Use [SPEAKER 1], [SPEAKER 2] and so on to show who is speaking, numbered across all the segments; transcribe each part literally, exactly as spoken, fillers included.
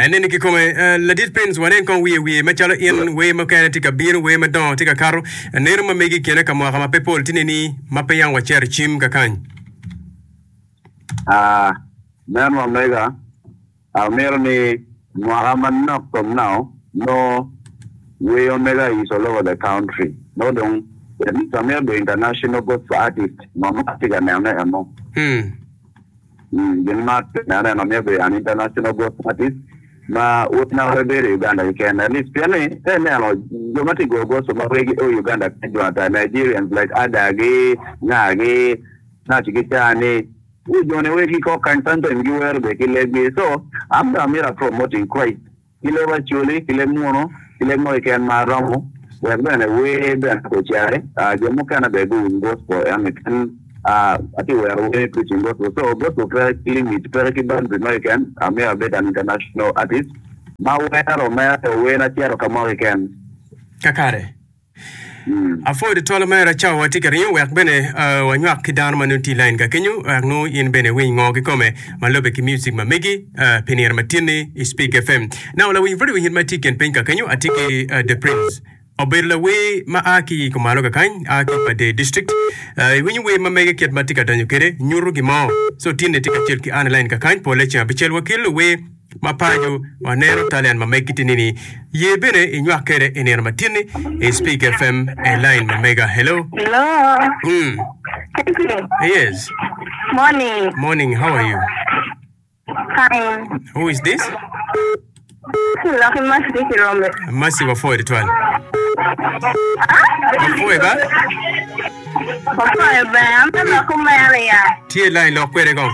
[SPEAKER 1] ene ni kikome la dit prince wanen kon wi wi ma chala in we ma kana tika bir we ma don tika karo ner ma megi kene kama kama people tinini ma pe yang wa cher chim ka kan
[SPEAKER 2] ah ner ma mega a mer ni Muhammad no from now no we omega is all over the country no don't some of the international gospel artists mama tika na na mo
[SPEAKER 1] hmm
[SPEAKER 2] mm mat na na me be an international gospel artist ma utna rebere Uganda you can at least pele tena no jomati go go so ma regi o Uganda kujwa ta Nigerians like adage ngage na chikitane we jone we ko kantanto ngiwer be kilebe so I'm the mira promoting Christ kile wa chuli kile muno kile mo ken maramo we bene we ben ko chare a jomo kana be go gospel am kan ah ati we are we preaching gospel so gospel clearly meet perfectly band American am a bit an international artist ma we are me we na chero kama we can
[SPEAKER 1] kakare afo de tola mera chaw watika rin wek bene wa nyak kidan manuti line ka kenyu no in bene we ngogi kome malobe ki music ma megi penir matini speak F M now la we very we hit my ticket penka kenyu atiki the prince Oberla we ma aki kumalo ka kan aki pa de district when we ma mega ket matika danyo kere nyuru gi ma so tinde tika chel ki online ka kan pole cha bichel wakil we ma pajo wa nero talian ma mega tinini ye bere inwa kere ener matini speak F M line ma mega hello
[SPEAKER 3] hello
[SPEAKER 1] mm yes
[SPEAKER 3] morning
[SPEAKER 1] morning how are you
[SPEAKER 3] fine
[SPEAKER 1] who is this
[SPEAKER 3] Lucky Masi Kirome
[SPEAKER 1] Masi wa foi de toile foi ba
[SPEAKER 3] foi ba am na kuma ya
[SPEAKER 1] tie line lo kwere go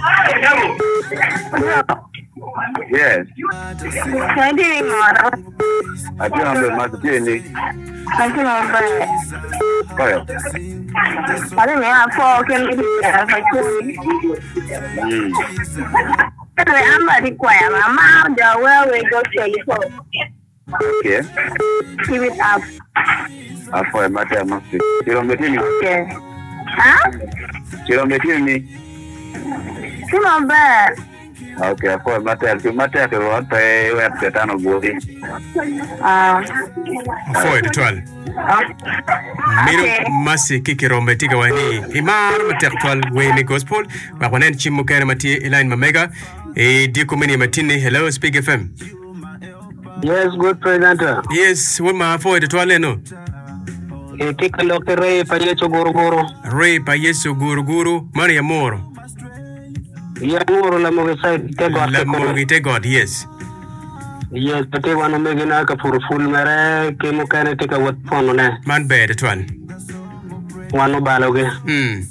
[SPEAKER 2] yes
[SPEAKER 3] Sadi ngora
[SPEAKER 2] ati ambe mati ni
[SPEAKER 3] ati ngora
[SPEAKER 2] koyo
[SPEAKER 3] ale me afọ ken ni fa chu
[SPEAKER 2] mm
[SPEAKER 3] I'm not required. Mama, the where we go to you.
[SPEAKER 2] Okay.
[SPEAKER 3] Give it up.
[SPEAKER 2] Afọ mate masi. Kilo metini.
[SPEAKER 3] Okay. Huh?
[SPEAKER 2] Kilo metini.
[SPEAKER 3] Come back.
[SPEAKER 2] Okay, afọ mate alti mate ke wonte we petano godi.
[SPEAKER 3] Ah.
[SPEAKER 1] Foi de toile. Miro masi kikirombe tiga wani imar matektual we ni gospel wa kwanen chimu kene mati line ma mega e di kumini matini hello speak F M.
[SPEAKER 4] Yes, good presenter.
[SPEAKER 1] Yes, we ma foi de toile no.
[SPEAKER 4] E tika loke re pa yeso guru guru.
[SPEAKER 1] Re pa yeso guru guru Maria Moro.
[SPEAKER 4] Ya moro la mo sai te god.
[SPEAKER 1] La mo te god yes.
[SPEAKER 4] Yes, but they want to make a for full mere ke mo kana tika wat fono ne.
[SPEAKER 1] Man be de toile.
[SPEAKER 4] Wano baloge.
[SPEAKER 1] Mm.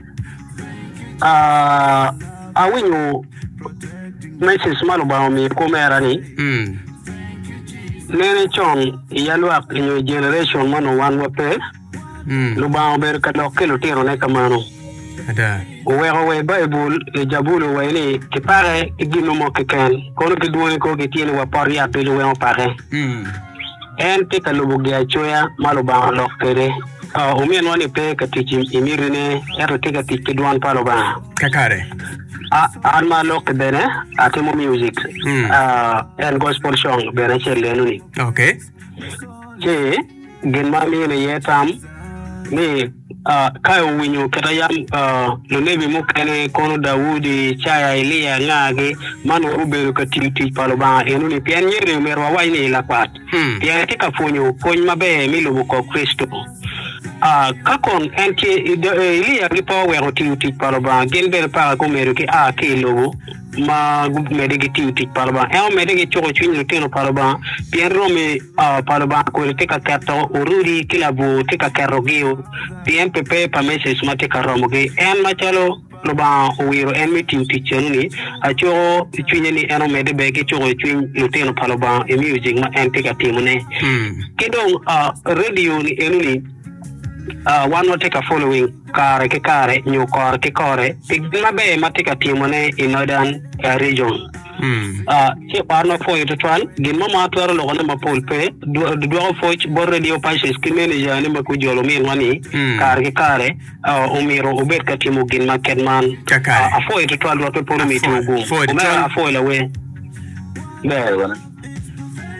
[SPEAKER 4] Ah, a winyo message malo ba mi ko mera ni.
[SPEAKER 1] Mm.
[SPEAKER 4] Nene chon yalo ak new generation mano wan wape.
[SPEAKER 1] Mm.
[SPEAKER 4] Lo ba ber ka lo ke lo tiro ne kamano.
[SPEAKER 1] Ada.
[SPEAKER 4] Wero we Bible e jabulo we ni ke pare e gino mo ke kan kono ke duoni ko ke tiene wa pari a pelo we on pare.
[SPEAKER 1] Mm.
[SPEAKER 4] En te ka lo bugia choya malo ba lo kere. Ah, o mien wani pe ka tichi imirine ero te ka tichi duan palo ba.
[SPEAKER 1] Kakare.
[SPEAKER 4] Ah, arma lo ke bene atemo music.
[SPEAKER 1] Mm.
[SPEAKER 4] Ah, en gospel song bene chelle nuni.
[SPEAKER 1] Okay.
[SPEAKER 4] Che gen ma mi ne yetam ni ah kayo winyo kata yam ah lo nebi mo kene kono Daudi chaya Elia ngage mano ubero ka titi palo ba enuni pian nyere merwa waini la kwat.
[SPEAKER 1] Hmm.
[SPEAKER 4] Pian tika fonyo kony mabe milo ko Kristo. Ah kakon enti Elia ripo wero titi palo ba gen bel para ko mero ki a ke logo ma gub medege titi palo ba e o medege choko chwinyo teno palo ba pian rome ah palo ba ko tika kato ururi kilabo tika karogeo pian pepe pa message mate karomoge en machalo lo ba wiro en meeting teacher ni a cho chwinye ni eno mede be ke cho chwin lo teno palo ba e music ma en tika timune
[SPEAKER 1] Hmm.
[SPEAKER 4] kedong ah radio ni enuni ah one will take a following kare ke kare nyu kore ke kore pigma be matika timune in northern uh, region.
[SPEAKER 1] Hmm.
[SPEAKER 4] Ah che parno foi to twan gin ma ma toro lo na ma polpe do do foi bo radio pages ki manager ni ma ku jolo min wani kare ke kare o miro o bet ka timo gin ma kedman a foi to twan do to polo mi to go o ma a foi la we be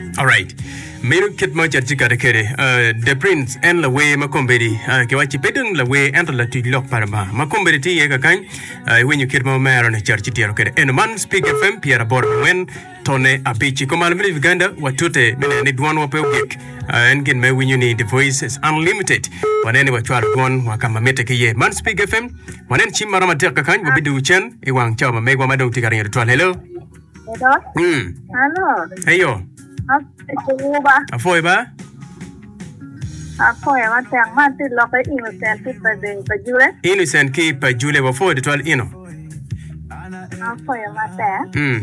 [SPEAKER 1] All right. Mero kit mo chat chika kere uh the prince and la way makombedi uh ke wachi pedung la way and la tu lok parama makombedi ti ye ka kan uh when you kit mo mero na church ti ro kere en man speak F M Pierre bor when tone abichi komal mi Uganda watute mene ni dwan wape gek uh engin me when you need the voice is unlimited wanene wa chwar gon wa kama mete ke ye man speak F M wanen chimara matek ka kan bidu chen e wang chama me gwa madong ti garin to hello
[SPEAKER 3] hello
[SPEAKER 1] hmm
[SPEAKER 3] hello
[SPEAKER 1] heyo
[SPEAKER 3] Afuba.
[SPEAKER 1] Afoy ba?
[SPEAKER 3] Afoy ma tang ma ti lo ka innocent ti pa de pa jule.
[SPEAKER 1] Innocent ki pa jule wa foy de twal ino.
[SPEAKER 3] Afoy ma ta.
[SPEAKER 1] Hmm.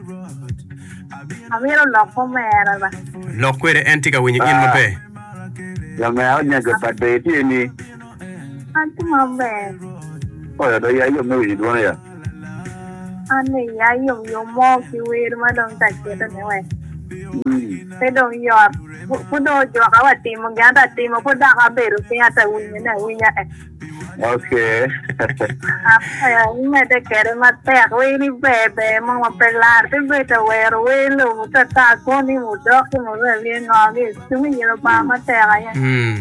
[SPEAKER 3] Amiro lo ko mera ba.
[SPEAKER 1] Lo kwere antika when you in mabe.
[SPEAKER 2] Ya me anya ga pa de ti ni.
[SPEAKER 3] Antu ma be.
[SPEAKER 2] O ya do ya yo me wi do ya.
[SPEAKER 3] Ani ya yo yo mo ki we ma dong ta ke ta ne we. Thế đồng giờ phụ đồ cho các bạn tìm một cái đặt tìm một phụ đạo các bé được cái tại uy như này uy nhẹ.
[SPEAKER 2] Okay.
[SPEAKER 3] À, nhưng mà để cái mà tẹt uy đi về về mà mà phải làm cái về tàu về rồi luôn một cái ta con đi một chỗ thì một người liên ngon thì chúng mình như là ba mà tẹt ấy.
[SPEAKER 1] Hmm.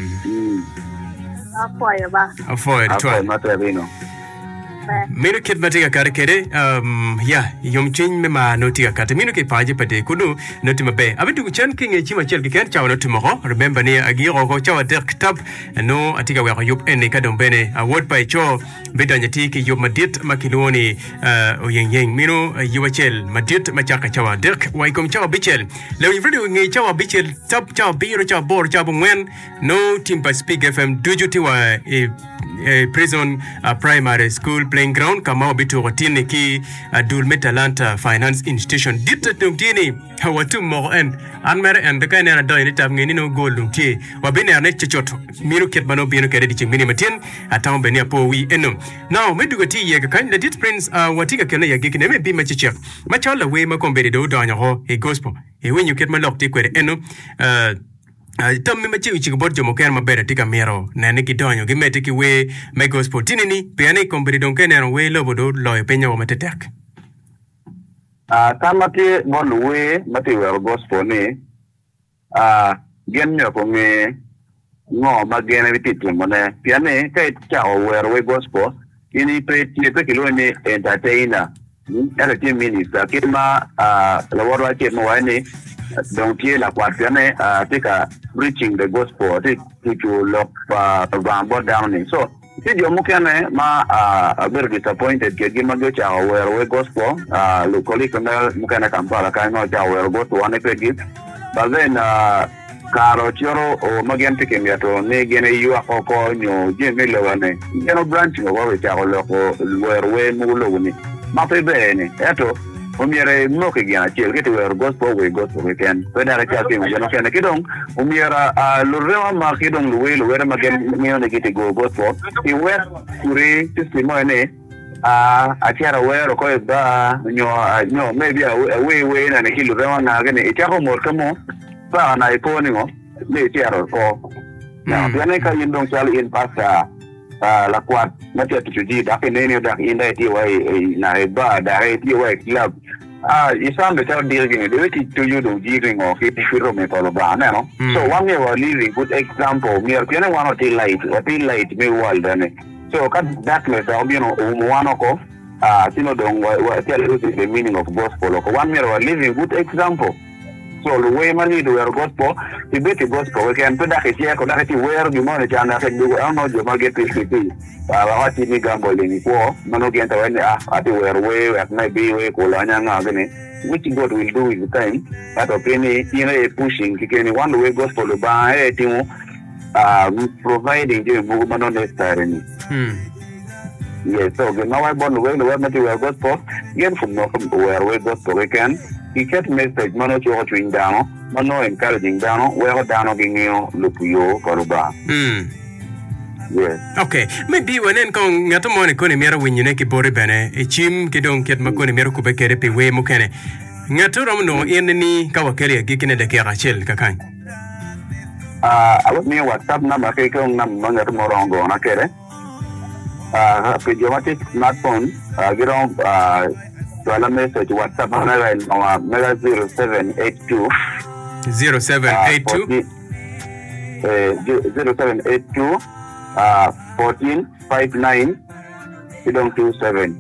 [SPEAKER 3] À, phải ba.
[SPEAKER 1] À phải de twal.
[SPEAKER 2] Ma te vino.
[SPEAKER 1] Mino kit matiga kare kere um ya yom chin me ma notiga kate mino ke paje pate kudu noti mabe abitu chen king e chima chel ken chaw noti mo remember ne agiro ko chaw der kitab no atiga wa yup ene ka dom bene a word by cho bidanya ti ki yup madit makiloni uh oyeng yeng mino yuwa chel madit machaka chaw der wa ikom chaw bichel le video ngi chaw bichel tab chaw biro chaw bor chaw ngwen no timpa speak F M dujuti wa e Uh, prison uh, primary school playing ground kama wabitu rotini ki uh, dul metalanta finance institution ditta tungtini hawatu mo en anmer en de kay neena doy ni tam ngeni no golum ti wabine ne chichoto miru ket bano bino kede di chingini matin atam be ne po wi enum now medugo ti ye kan the dit prince uh, watika kene ya gikine me bi ma chichek ma chala we ma kombere do donya ho e gospel e when you get ma lokti kwere enum uh Uh, tam mi machi uchi kubot jomo kena mabere tika miro na neki donyo gime tiki we me gospel tinini piani kombiri donke nero we lobo do loyo penya wa matetek
[SPEAKER 2] Ah, tamati bon we mati we gospel ni ah genyo ko me ngo magene bitit mone piani kai chao we we gospel ini pre ti pe kilo ni entertainer era ti minister kima ah la wora ke mo wani donc la quatrième uh, take a preaching the gospel take to look uh, about down so si dio mukene ma uh, very disappointed ke gima go cha where we gospel uh locally kana mukene Kampala kai no cha where go to one pe git but then uh karo choro o magen te kemia to ne gene yu akoko nyo je me lewane geno branch go we cha lo ko where we mu lo ni ma pe bene eto umiera no ke gina chel ke we gospel we gospel we can peda ra cha ke we no ke kidong umiera lo rewa ma kidong lo we lo we ma gen mi no ke te go gospel i we kuri testimony a a tiara we ro ko ba nyo nyo maybe we we na ne kilo rewa na gene e cha ko mor kamo ba na ipo ni ngo le tiara ko na piane ka yindong chal in pasta la quad na te tuji da ke ne da inda ti wa na ba da ti wa club ah isam be tar deal gine de ti to you do jiring o ke firo me ko ba na no so one year was living good example me are piano one of light o ti light me world ne so ka that me sa obino o mo one ko ah sino don wa tell you the meaning of gospel ko one year was living good example so the way money do your gospel the better gospel we can put that here ko that where you money chana ke do I know you get P C P ah what ni gambo ni ko mano genta when ah at where we at may be we ko la nya ngane which God will do with the time that opini you know pushing ke ni one way gospel ba e ti ah providing the mano necessary
[SPEAKER 1] hmm
[SPEAKER 2] yes so the now I born way the way material gospel get from where we gospel we can he kept message mano cho twin down mano encouraging down we ho down ginyo lupuyo koruba
[SPEAKER 1] hmm
[SPEAKER 2] yes
[SPEAKER 1] okay maybe when en kong ngato mone kone mera winyine ki bore bene e chim ki don ket makone mera ku bekere pe we mukene ngato ramno enni ka wakele gikine de kera chel kakan
[SPEAKER 2] ah awat ni WhatsApp number ke kong nam ngato morongo na kere ah pe jomati smartphone ah giron ah to ala message WhatsApp na line no mega zero seven eight two
[SPEAKER 1] zero seven eight two
[SPEAKER 2] zero seven eight two uh fourteen five nine kidong two seven.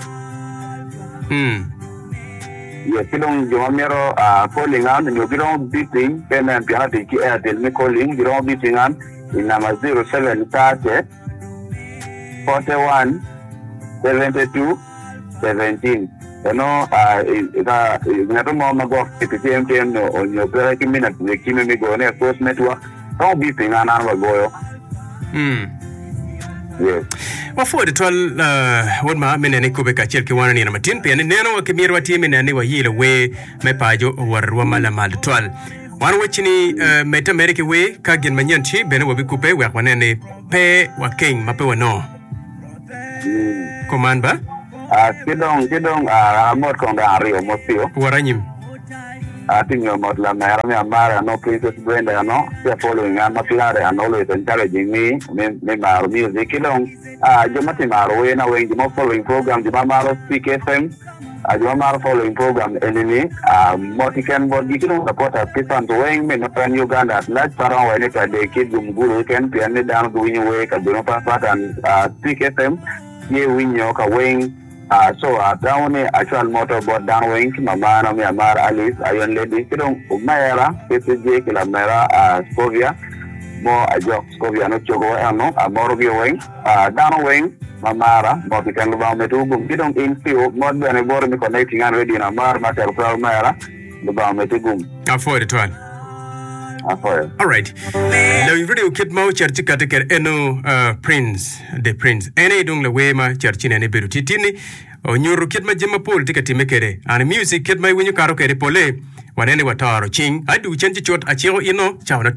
[SPEAKER 1] Hmm.
[SPEAKER 2] Yeah, kidong jomamero uh calling on you kidong beating payment piati ki airtel me calling kidong beating on in number zero seven thirty forty one seventy two seventeen. You know, uh, ita ngato mo mag-off P T M T M no on your play minute we kimi me go na post network. Don't be thing an an go.
[SPEAKER 1] Hmm.
[SPEAKER 2] Yes.
[SPEAKER 1] Wa for the twelve uh won ma menene ko be ka cherki wana ni na matin pe ne no ke mirwa ti menene wa yile we me pajo war wa mala mal twelve. Wan wachini uh, meta america we ka gen manyanti bene wa bi kupe wa wanene pe wa king ma pe wa no.
[SPEAKER 2] Mm.
[SPEAKER 1] Command ba?
[SPEAKER 2] Ah, kidong kidong ah mod kong da rio mosio.
[SPEAKER 1] Waranyim.
[SPEAKER 2] Ah, tingo mod la mera mi amara no Princess Brenda no. Sia following an maklare and always encouraging me me me mar music kidong. Ah, jomati maro we na we mo following program joma maro Speak F M. Ah, joma maro following program enemy. Ah, motiken bod kidong support a pisan to wing me no pan Uganda at large para we ne ka de kid gumguru ken pian ne down going we ka do no pa and ah Speak F M. Ye winyo ka wing. Uh, so uh, down here, actual motorboat down wing, Mama, no, Myanmar, Alice, Iron Lady, Kidong, Umayara, P C J, Kilamera, uh, Scovia, more a job, Scovia, no Chogo, no, a Morbi wing, uh, down wing, Mamara, Motican Lubametu, Kidong in field, more than a board connecting and ready in a mar, Matter Mara, Lubametu.
[SPEAKER 1] Avoid it one.
[SPEAKER 2] Avoid.
[SPEAKER 1] All right. Now, you really kid mo church kataker eno uh, Prince, the Prince. Ene dung la wema church ine beru titini. O nyuru kid ma jema pol tika timekere. And music kid ma winyu karo kere pole. Wanene wataro ching. Adu chanchi chot achio ino. Chao na